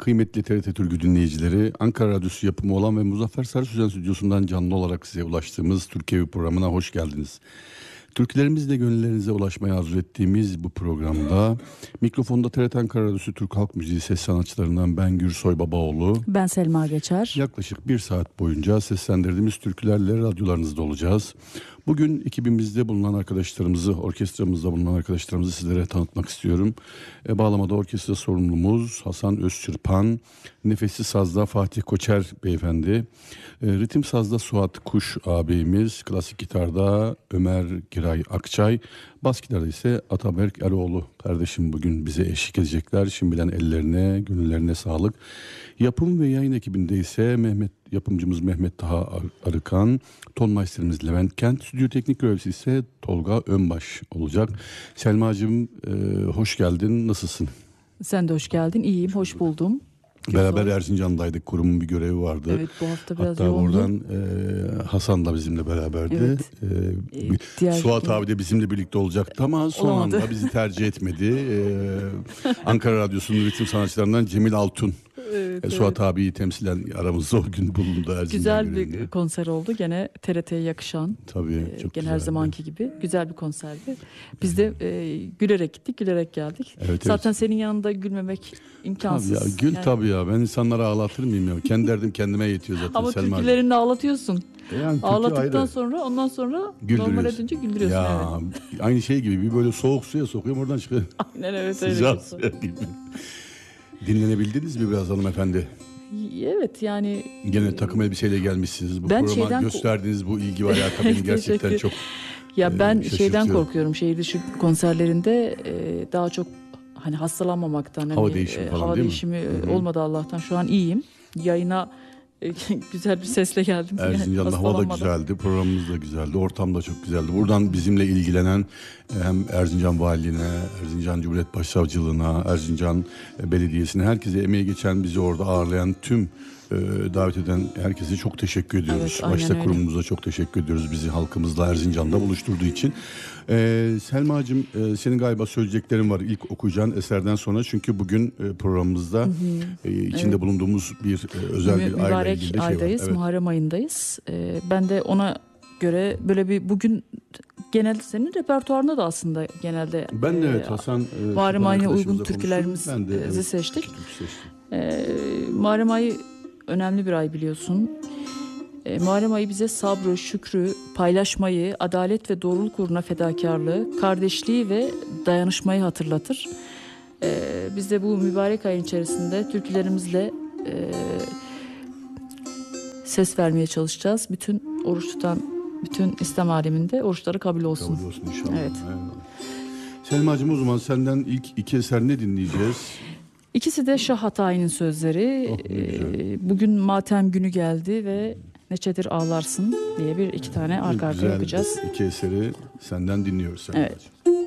Kıymetli TRT Türkü dinleyicileri, Ankara Radyosu yapımı olan ve Muzaffer Sarı Sözen stüdyosundan canlı olarak size ulaştığımız Türkiye programına hoş geldiniz. Türkülerimizle gönüllerinize ulaşmaya arzu ettiğimiz bu programda mikrofonda TRT Ankara Radyosu Türk Halk Müziği ses sanatçılarından ben Gürsoy Babaoğlu. Ben Selma Geçer. Yaklaşık bir saat boyunca seslendirdiğimiz türkülerle radyolarınızda olacağız. Bugün ekibimizde bulunan arkadaşlarımızı, orkestramızda bulunan arkadaşlarımızı sizlere tanıtmak istiyorum. Bağlamada orkestra sorumlumuz Hasan Özçırpan, nefesli sazda Fatih Koçer beyefendi, ritim sazda Suat Kuş ağabeyimiz, klasik gitarda Ömer Giray Akçay, bas gitarda ise Ataberk Eroğlu kardeşim bugün bize eşlik edecekler. Şimdiden ellerine, gönüllerine sağlık. Yapım ve yayın ekibinde ise yapımcımız Mehmet Taha Arıkan, tonmeisterimiz Levent Kent, stüdyo teknik görevlisi ise Tolga Önbaş olacak. Selma'cığım hoş geldin, nasılsın? Sen de hoş geldin, iyiyim, hoş buldum. Beraber Erzincan'daydık, kurumun bir görevi vardı. Evet, bu hafta biraz hatta yoğundu. buradan Hasan da bizimle beraberdi. Evet. Suat abi de bizimle birlikte olacaktı ama son Olamadı. anda bizi tercih etmedi. Ankara Radyosu'nun ritim sanatçılarından Cemil Altun. Suat abiyi temsilen aramızda o gün bulundu Erzincan Güzel görevinde. bir konser oldu. Gene TRT'ye yakışan. Tabii, çok gene her güzeldi. zamanki gibi. Güzel bir konserdi. Biz de gülerek gittik, gülerek geldik. Evet, Zaten senin yanında gülmemek imkansız. Tabii ya, gül Yani. tabii ya. Ben insanları ağlatır mıyım ya? Kendi derdim kendime yetiyor zaten. Ama Selma'cığım. türkülerini ağlatıyorsun. Yani türkü Ağlattıktan ayrı. sonra ondan sonra Güldürüyorsun. normal edince güldürüyorsun. Ya Evet. aynı şey gibi bir böyle soğuk suya sokuyorum oradan çıkıyor. Aynen evet, öyle Sıcak diyorsun. suya gibi. Dinlenebildiniz mi biraz hanımefendi? Evet yani. Gene takım elbiseyle gelmişsiniz. Bu Ben programa şeyden gösterdiğiniz bu ilgi ve alaka beni gerçekten Teşekkür. çok Ya ben şaşırtıyor. şeyden korkuyorum. Şehir dışı konserlerinde daha çok hani hastalanmamaktan. Hava hani, değişimi falan hava değil mi? değişimi Hı-hı. olmadı Allah'tan. Şu an iyiyim. Yayına güzel bir sesle geldim. Erzincan'da hava da güzeldi, programımız da güzeldi, ortam da çok güzeldi. Buradan bizimle ilgilenen hem Erzincan Valiliğine, Erzincan Cumhuriyet Başsavcılığına, Erzincan Belediyesi'ne, herkese emeği geçen, bizi orada ağırlayan tüm davet eden herkese çok teşekkür ediyoruz. Evet, başta öyle. kurumumuza çok teşekkür ediyoruz bizi halkımızla Erzincan'da buluşturduğu için. Selma'cığım senin galiba söyleyeceklerin var ilk okuyacağın eserden sonra, çünkü bugün programımızda içinde bulunduğumuz bir özel bir ayla mübarek ilgili de şey aydayız, var. Evet. Muharrem ayındayız. Ben de ona göre böyle bir bugün genelde senin repertuarında da aslında genelde Ben de evet Hasan Muharrem ayına uygun arkadaşımızla türkülerimizi konuştum. Ben de, evet, seçtik. türkü seçtim. Muharrem ayı önemli bir ay biliyorsun. Muharrem ayı bize sabrı, şükrü, paylaşmayı, adalet ve doğruluk uğruna fedakarlığı, kardeşliği ve dayanışmayı hatırlatır. Biz de bu mübarek ayın içerisinde türkülerimizle ses vermeye çalışacağız. Bütün oruç tutan, bütün İslam aleminde oruçları kabul olsun. Kabul olsun inşallah. Evet. Selma'cığım, o zaman senden ilk iki eser ne dinleyeceğiz? İkisi de Şah Hatayi'nin sözleri. Oh, ne güzel. Bugün matem günü geldi ve Neçedir Ağlarsın diye iki tane arka arkaya Güzel okuyacağız. iki eseri senden dinliyoruz Evet. Selma'cığım.